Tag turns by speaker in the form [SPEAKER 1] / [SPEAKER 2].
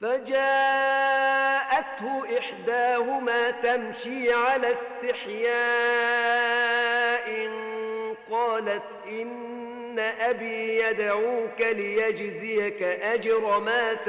[SPEAKER 1] فجاءته إحداهما تمشي على استحياء قالت إن أبي يدعوك ليجزيك أجر ما